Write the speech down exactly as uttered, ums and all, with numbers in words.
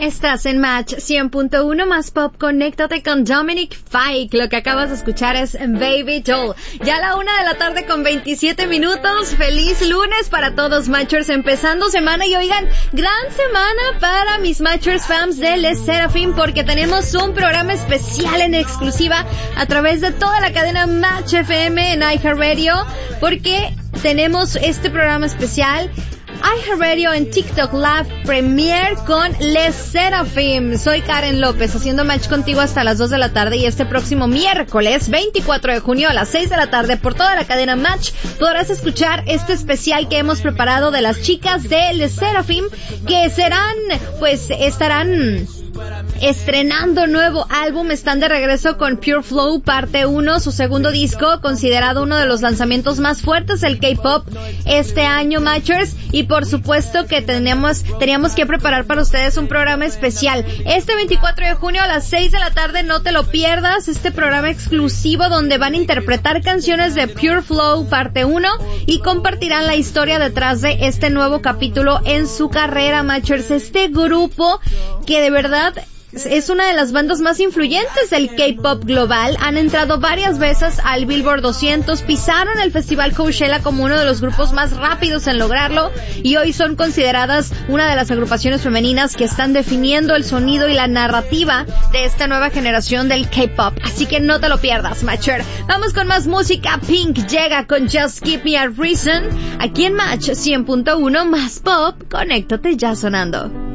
Estás en Match cien punto uno más Pop. Conéctate con Dominic Fike. Lo que acabas de escuchar es Baby Doll. Ya a la una de la tarde con veintisiete minutos. Feliz lunes para todos Matchers, empezando semana. Y oigan, gran semana para mis Matchers fans de Les Seraphim, porque tenemos un programa especial en exclusiva a través de toda la cadena Match F M en iHeartRadio, porque tenemos este programa especial iHeartRadio en TikTok Live Premiere con Les Seraphim. Soy Karen López, haciendo match contigo hasta las dos de la tarde, y este próximo miércoles veinticuatro de junio a las seis de la tarde por toda la cadena Match podrás escuchar este especial que hemos preparado de las chicas de Les Seraphim, que serán, pues estarán estrenando nuevo álbum. Están de regreso con Pure Flow parte uno, su segundo disco, considerado uno de los lanzamientos más fuertes del K-pop este año, Matchers. Y por supuesto que tenemos, teníamos que preparar para ustedes un programa especial este veinticuatro de junio a las seis de la tarde. No te lo pierdas, este programa exclusivo donde van a interpretar canciones de Pure Flow parte uno y compartirán la historia detrás de este nuevo capítulo en su carrera, Matchers. Este grupo que de verdad es una de las bandas más influyentes del K-pop global. Han entrado varias veces al Billboard doscientos, pisaron el Festival Coachella como uno de los grupos más rápidos en lograrlo, y hoy son consideradas una de las agrupaciones femeninas que están definiendo el sonido y la narrativa de esta nueva generación del K-pop. Así que no te lo pierdas, Matcher. Vamos con más música. Pink llega con Just Give Me a Reason aquí en Match cien punto uno más Pop. Conéctate ya sonando.